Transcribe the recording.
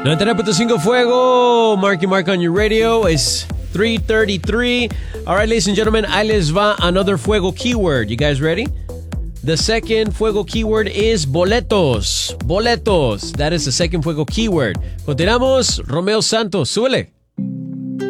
99.5 Fuego. Marky Mark on your radio. It's 3:33. All right, ladies and gentlemen, ahí les va another Fuego keyword. You guys ready? The second Fuego keyword is boletos. Boletos. That is the second Fuego keyword. Continuamos. Romeo Santos, súbele.